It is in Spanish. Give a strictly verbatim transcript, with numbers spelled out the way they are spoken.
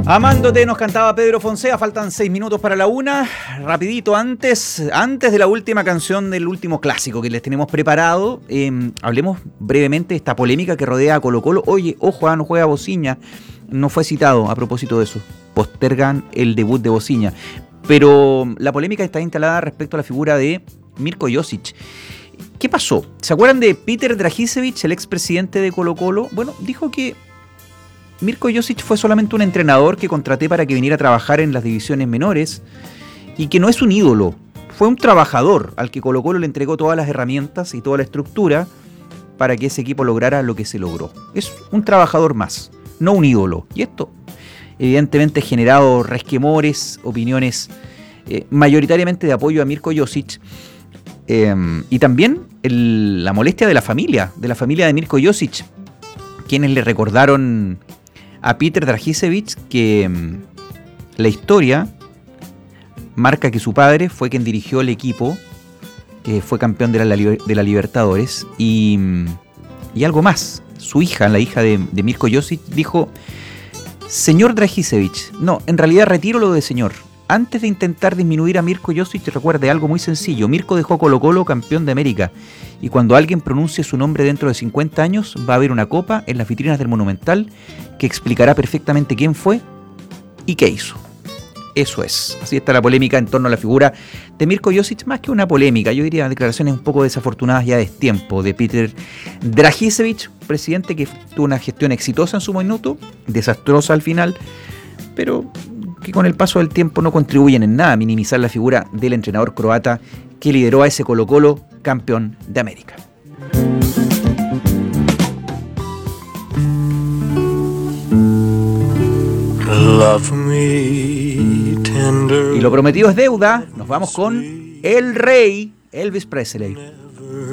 Amándote nos cantaba Pedro Fonsea, faltan seis minutos para la una. Rapidito, antes, antes de la última canción del último clásico que les tenemos preparado, eh, hablemos brevemente de esta polémica que rodea a Colo Colo. Oye, ojo, ah, no juega Bociña, no fue citado a propósito de eso. Postergan el debut de Bociña. Pero la polémica está instalada respecto a la figura de Mirko Josic. ¿Qué pasó? ¿Se acuerdan de Peter Dragicevic, el expresidente de Colo Colo? Bueno, dijo que Mirko Josic fue solamente un entrenador que contraté para que viniera a trabajar en las divisiones menores y que no es un ídolo, fue un trabajador al que Colo Colo le entregó todas las herramientas y toda la estructura para que ese equipo lograra lo que se logró. Es un trabajador más, no un ídolo. Y esto evidentemente ha generado resquemores, opiniones eh, mayoritariamente de apoyo a Mirko Josic eh, y también el, la molestia de la familia, de la familia de Mirko Josic, quienes le recordaron a Peter Dragicevic que mmm, la historia marca que su padre fue quien dirigió el equipo, que fue campeón de la, de la Libertadores, y, y algo más. Su hija, la hija de, de Mirko Josic, dijo: señor Dragicevic, no, en realidad retiro lo de señor. Antes de intentar disminuir a Mirko Josic, recuerde algo muy sencillo. Mirko dejó Colo Colo campeón de América. Y cuando alguien pronuncie su nombre dentro de cincuenta años, va a haber una copa en las vitrinas del Monumental que explicará perfectamente quién fue y qué hizo. Eso es. Así está la polémica en torno a la figura de Mirko Josic, más que una polémica, yo diría declaraciones un poco desafortunadas ya de tiempo de Peter Dragicevic, presidente que tuvo una gestión exitosa en su minuto, desastrosa al final, pero que con el paso del tiempo no contribuyen en nada a minimizar la figura del entrenador croata que lideró a ese Colo Colo campeón de América. Love me tender. Y lo prometido es deuda. Nos vamos con el rey Elvis Presley.